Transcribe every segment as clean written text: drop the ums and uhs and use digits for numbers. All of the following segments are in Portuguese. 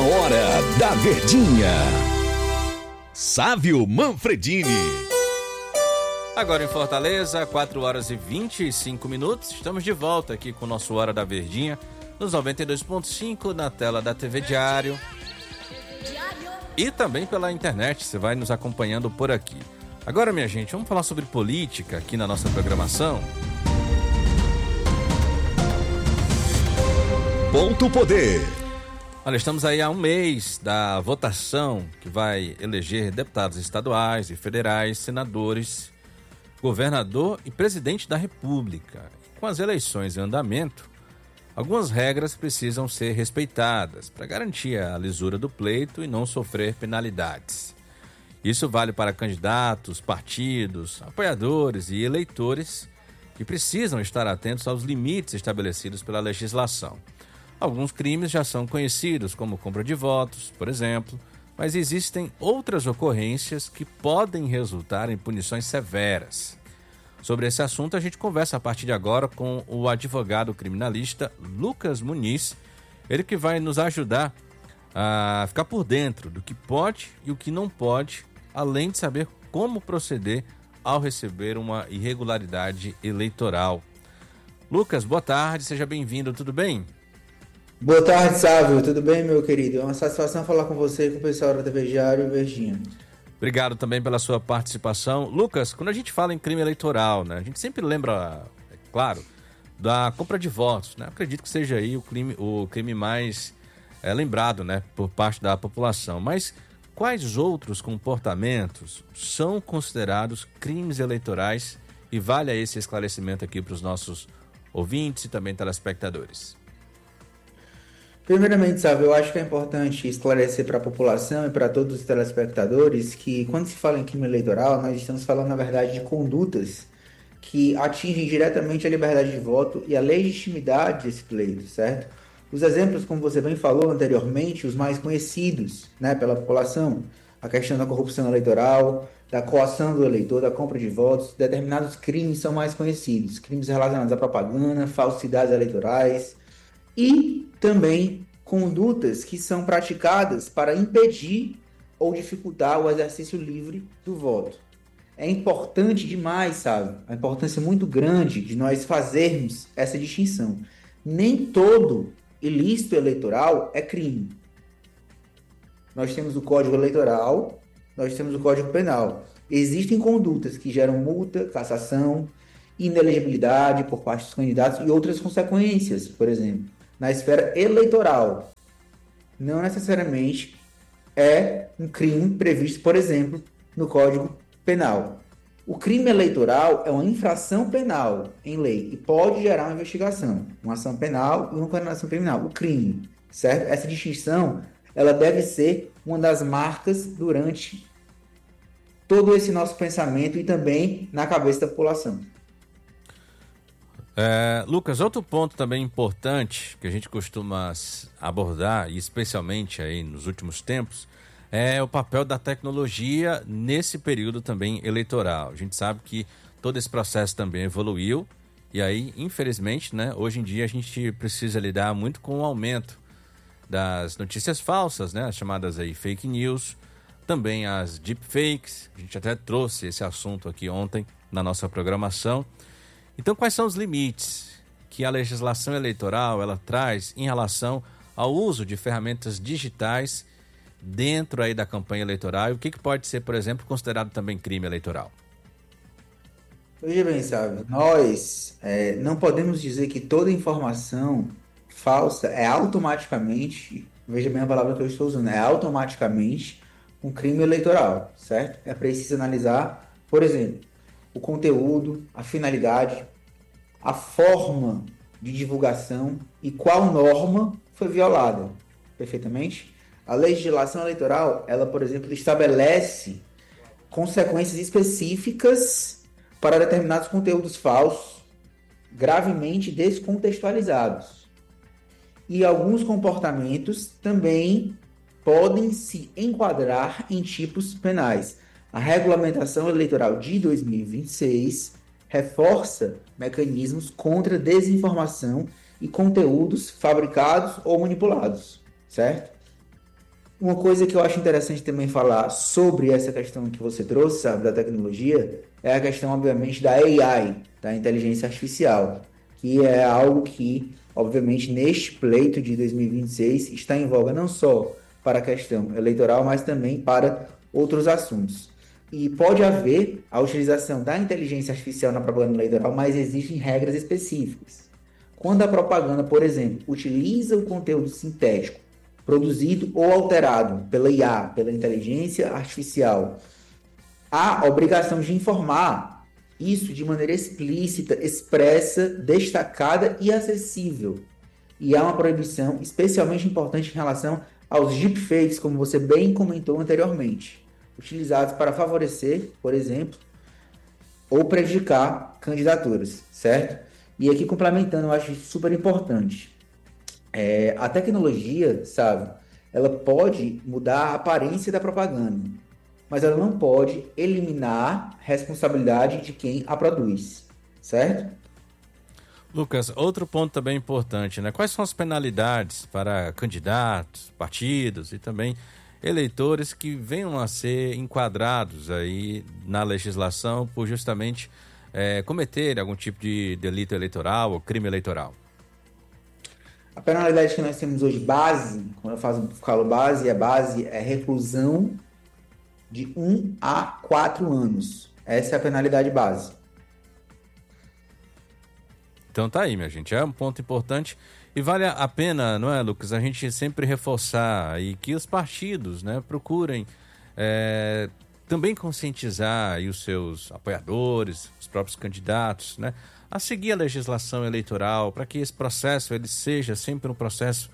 Hora da Verdinha. Sávio Manfredini. Agora em Fortaleza, 4 horas e 25 minutos. Estamos de volta aqui com o nosso Hora da Verdinha, nos 92.5, na tela da TV Diário. E também pela internet, você vai nos acompanhando por aqui. Agora, minha gente, vamos falar sobre política aqui na nossa programação. Ponto Poder. Olha, estamos aí há um mês da votação que vai eleger deputados estaduais e federais, senadores, governador e presidente da República. Com as eleições em andamento, algumas regras precisam ser respeitadas para garantir a lisura do pleito e não sofrer penalidades. Isso vale para candidatos, partidos, apoiadores e eleitores que precisam estar atentos aos limites estabelecidos pela legislação. Alguns crimes já são conhecidos, como compra de votos, por exemplo, mas existem outras ocorrências que podem resultar em punições severas. Sobre esse assunto, a gente conversa a partir de agora com o advogado criminalista Lucas Muniz, ele que vai nos ajudar a ficar por dentro do que pode e o que não pode, além de saber como proceder ao receber uma irregularidade eleitoral. Lucas, boa tarde, seja bem-vindo, tudo bem? Boa tarde, Sávio. Tudo bem, meu querido? É uma satisfação falar com você e com o pessoal da TV Diário e Verdinha. Obrigado também pela sua participação. Lucas, quando a gente fala em crime eleitoral, né, a gente sempre lembra, é claro, da compra de votos, né? Acredito que seja aí o crime mais lembrado, né, por parte da população. Mas quais outros comportamentos são considerados crimes eleitorais? E vale esse esclarecimento aqui para os nossos ouvintes e também telespectadores. Primeiramente, Sávio, eu acho que é importante esclarecer para a população e para todos os telespectadores que quando se fala em crime eleitoral, nós estamos falando, na verdade, de condutas que atingem diretamente a liberdade de voto e a legitimidade desse pleito, certo? Os exemplos, como você bem falou anteriormente, os mais conhecidos, né, pela população, a questão da corrupção eleitoral, da coação do eleitor, da compra de votos, determinados crimes são mais conhecidos, crimes relacionados à propaganda, falsidades eleitorais e também condutas que são praticadas para impedir ou dificultar o exercício livre do voto. É importante demais, sabe? A importância muito grande de nós fazermos essa distinção. Nem todo ilícito eleitoral é crime. Nós temos o Código Eleitoral, nós temos o Código Penal. Existem condutas que geram multa, cassação, inelegibilidade por parte dos candidatos e outras consequências, por exemplo, na esfera eleitoral. Não necessariamente é um crime previsto, por exemplo, no Código Penal. O crime eleitoral é uma infração penal em lei e pode gerar uma investigação, uma ação penal e uma condenação criminal. O crime, certo? Essa distinção, ela deve ser uma das marcas durante todo esse nosso pensamento e também na cabeça da população. Lucas, outro ponto também importante que a gente costuma abordar, e especialmente aí nos últimos tempos, é o papel da tecnologia nesse período também eleitoral. A gente sabe que todo esse processo também evoluiu e aí, infelizmente, né, hoje em dia a gente precisa lidar muito com o aumento das notícias falsas, né, as chamadas aí fake news, também as deepfakes. A gente até trouxe esse assunto aqui ontem na nossa programação. Então, quais são os limites que a legislação eleitoral ela traz em relação ao uso de ferramentas digitais dentro aí da campanha eleitoral? E o que pode ser, por exemplo, considerado também crime eleitoral? Veja bem, Sávio, nós não podemos dizer que toda informação falsa é automaticamente, veja bem a palavra que eu estou usando, é automaticamente um crime eleitoral, certo? É preciso analisar, por exemplo, o conteúdo, a finalidade, a forma de divulgação e qual norma foi violada. Perfeitamente? A legislação eleitoral, ela, por exemplo, estabelece consequências específicas para determinados conteúdos falsos, gravemente descontextualizados. E alguns comportamentos também podem se enquadrar em tipos penais. A regulamentação eleitoral de 2026 reforça mecanismos contra desinformação e conteúdos fabricados ou manipulados, certo? Uma coisa que eu acho interessante também falar sobre essa questão que você trouxe, sabe, da tecnologia, é a questão, obviamente, da AI, da inteligência artificial, que é algo que, obviamente, neste pleito de 2026 está em voga não só para a questão eleitoral, mas também para outros assuntos. E pode haver a utilização da inteligência artificial na propaganda eleitoral, mas existem regras específicas. Quando a propaganda, por exemplo, utiliza o conteúdo sintético produzido ou alterado pela IA, pela inteligência artificial, há a obrigação de informar isso de maneira explícita, expressa, destacada e acessível. E há uma proibição especialmente importante em relação aos deepfakes, como você bem comentou anteriormente, utilizados para favorecer, por exemplo, ou prejudicar candidaturas, certo? E aqui complementando, eu acho super importante. A tecnologia, sabe, ela pode mudar a aparência da propaganda, mas ela não pode eliminar a responsabilidade de quem a produz, certo? Lucas, outro ponto também importante, né? Quais são as penalidades para candidatos, partidos e também eleitores que venham a ser enquadrados aí na legislação por justamente cometer algum tipo de delito eleitoral ou crime eleitoral? A penalidade que nós temos hoje, base, quando eu falo base é reclusão de 1 a 4 anos. Essa é a penalidade base. Então tá aí, minha gente, é um ponto importante e vale a pena, não é, Lucas, a gente sempre reforçar aí que os partidos, né, procurem também conscientizar aí os seus apoiadores, os próprios candidatos, né, a seguir a legislação eleitoral para que esse processo ele seja sempre um processo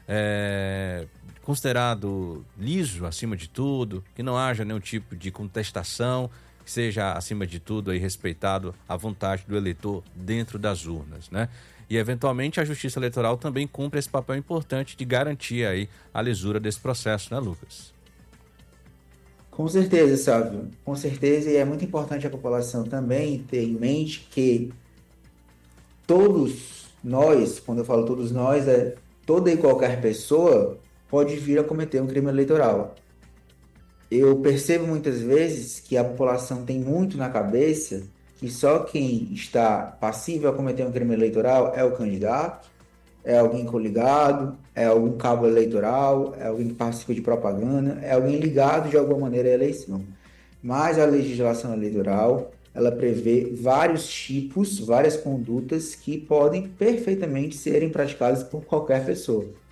considerado liso acima de tudo, que não haja nenhum tipo de contestação, que seja, acima de tudo, aí, respeitado a vontade do eleitor dentro das urnas, né? E, eventualmente, a Justiça Eleitoral também cumpre esse papel importante de garantir aí a lisura desse processo, né, Lucas? Com certeza, Sávio. Com certeza, e é muito importante a população também ter em mente que todos nós, quando eu falo todos nós, toda e qualquer pessoa pode vir a cometer um crime eleitoral. Eu percebo muitas vezes que a população tem muito na cabeça que só quem está passível a cometer um crime eleitoral é o candidato, é alguém coligado, é algum cabo eleitoral, é alguém que participa de propaganda, é alguém ligado de alguma maneira à eleição. Mas a legislação eleitoral, ela prevê vários tipos, várias condutas que podem perfeitamente serem praticadas por qualquer pessoa.